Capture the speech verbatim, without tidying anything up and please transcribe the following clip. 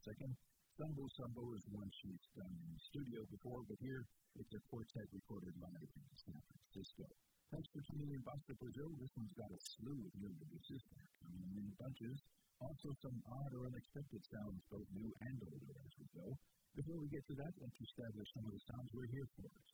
Second, Sambo Sambo is one she's done in the studio before, but here it's a quartet recorded live in San Francisco. Thanks for tuning in, Basta Brazil. This one's got a slew of new releases coming in bunches. Also some odd or unexpected sounds, both new and older as we go. Before we get to that, let's establish some of the sounds we're here for.